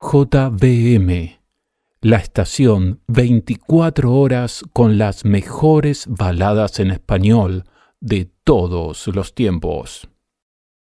JVM, la estación 24 horas con las mejores baladas en español de todos los tiempos.